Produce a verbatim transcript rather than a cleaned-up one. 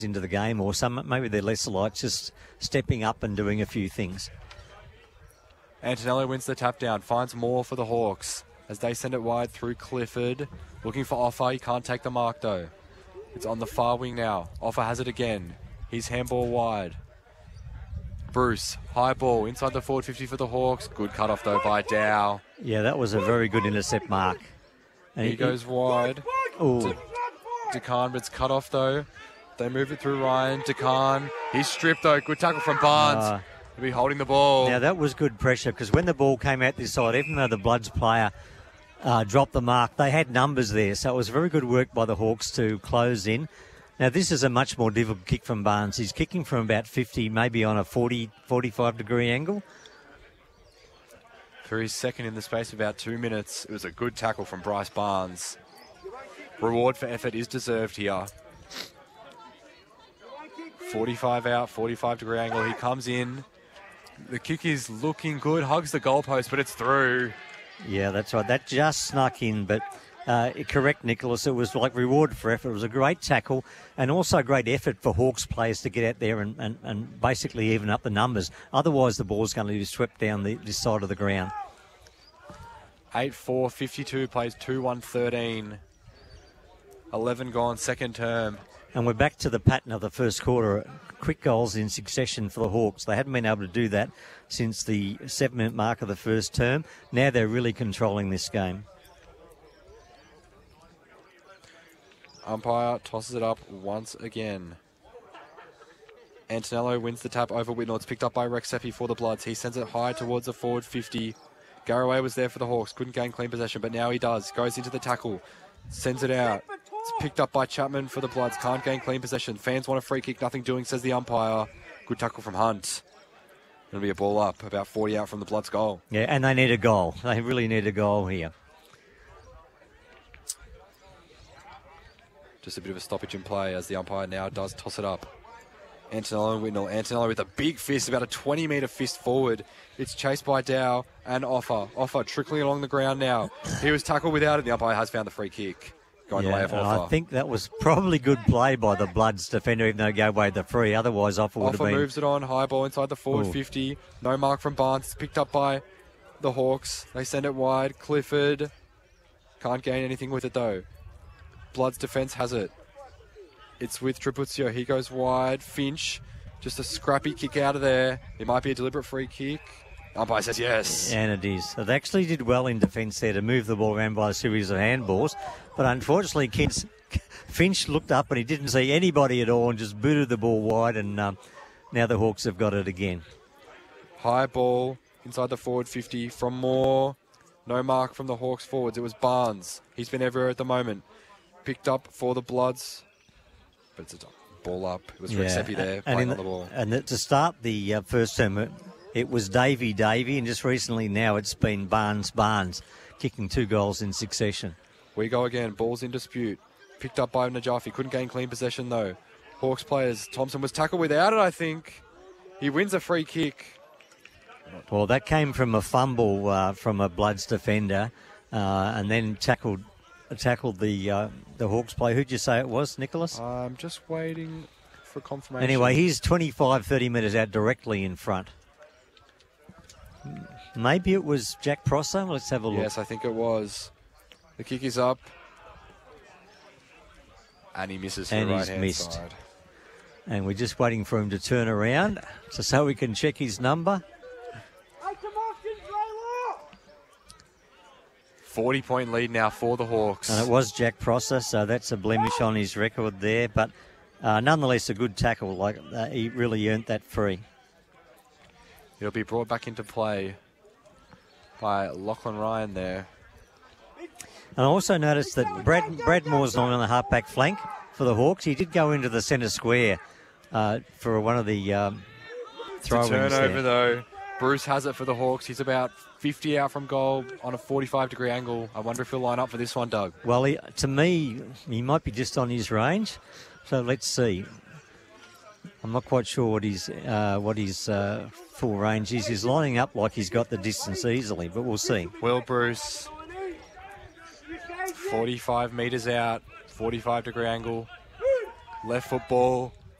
into the game, or some maybe they're less light, just stepping up and doing a few things. Antonello wins the tap down, finds more for the Hawks as they send it wide through Clifford. Looking for Offa, he can't take the mark though. It's on the far wing now. Offa has it again. He's handball wide. Bruce, high ball inside the forward fifty for the Hawks. Good cut off though by Dow. Yeah, that was a very good intercept mark. And he, he goes wide. Oh, DeCan, but it's cut off though. They move it through Ryan. DeCan, he's stripped though. Good tackle from Barnes. Uh, He'll be holding the ball. Now that was good pressure, because when the ball came out this side, even though the Bloods player uh, dropped the mark, they had numbers there. So it was very good work by the Hawks to close in. Now, this is a much more difficult kick from Barnes. He's kicking from about fifty, maybe on a forty, forty-five degree angle. For his second in the space of about two minutes, it was a good tackle from Bryce Barnes. Reward for effort is deserved here. forty-five out, forty-five degree angle. He comes in. The kick is looking good, hugs the goalpost, but it's through. Yeah, that's right. That just snuck in, but... Uh, correct, Nicholas. It was like reward for effort. It was a great tackle and also a great effort for Hawks players to get out there and, and, and basically even up the numbers. Otherwise, the ball's going to be swept down the, this side of the ground. eight four, fifty-two, plays two one, thirteen. eleven gone, second term. And we're back to the pattern of the first quarter. Quick goals in succession for the Hawks. They hadn't been able to do that since the seven-minute mark of the first term. Now they're really controlling this game. Umpire tosses it up once again. Antonello wins the tap over Whitnall. It's picked up by Rexepi for the Bloods. He sends it high towards the forward fifty. Garraway was there for the Hawks. Couldn't gain clean possession, but now he does. Goes into the tackle. Sends it out. It's picked up by Chapman for the Bloods. Can't gain clean possession. Fans want a free kick. Nothing doing, says the umpire. Good tackle from Hunt. It'll be a ball up. About forty out from the Bloods' goal. Yeah, and they need a goal. They really need a goal here. Just a bit of a stoppage in play as the umpire now does toss it up. Antonello and Whitnall. Antonello with a big fist, about a twenty metre fist forward. It's chased by Dow and Offa. Offa trickling along the ground now. He was tackled without it. The umpire has found the free kick. Going yeah, the way of Offa. I think that was probably good play by the Bloods defender, even though he gave away the free. Otherwise, Offa would have been... Offa moves it on. High ball inside the forward Ooh. fifty. No mark from Barnes. It's picked up by the Hawks. They send it wide. Clifford can't gain anything with it, though. Bloods defence has it. It's with Trapuzio. He goes wide. Finch, just a scrappy kick out of there. It might be a deliberate free kick. Umpire says yes. And it is. They actually did well in defence there to move the ball around by a series of handballs. But unfortunately, kids, Finch looked up and he didn't see anybody at all and just booted the ball wide. And um, now the Hawks have got it again. High ball inside the forward fifty from Moore. No mark from the Hawks forwards. It was Barnes. He's been everywhere at the moment. Picked up for the Bloods. But it's a ball up. It was yeah. Rexepi there and playing the, on the ball. And to start the uh, first term, it, it was Davey Davey, and just recently now it's been Barnes Barnes kicking two goals in succession. We go again. Ball's in dispute. Picked up by Najafi. Couldn't gain clean possession though. Hawks players. Thompson was tackled without it, I think. He wins a free kick. Well, that came from a fumble uh, from a Bloods defender, uh, and then tackled tackled the uh, the Hawks player. Who'd you say it was, Nicholas? I'm just waiting for confirmation. Anyway, he's twenty-five, thirty metres out directly in front. Maybe it was Jack Prosser. Let's have a look. Yes, I think it was. The kick is up. And he misses for and the he's right-hand missed. side. And we're just waiting for him to turn around so, so we can check his number. forty-point lead now for the Hawks. And it was Jack Prosser, so that's a blemish on his record there. But uh, nonetheless, a good tackle. Like uh, he really earned that free. It'll be brought back into play by Lachlan Ryan there. And I also noticed that Brad Bradmore's not on the halfback flank for the Hawks. He did go into the centre square uh, for one of the um, throw-ins there. Turnover though. Bruce has it for the Hawks. He's about fifty out from goal on a forty-five degree angle. I wonder if he'll line up for this one, Doug. Well, he, to me, he might be just on his range. So let's see. I'm not quite sure what his uh, what his uh, full range is. He's lining up like he's got the distance easily, but we'll see. Will Bruce, forty-five metres out, forty-five degree angle, left foot ball.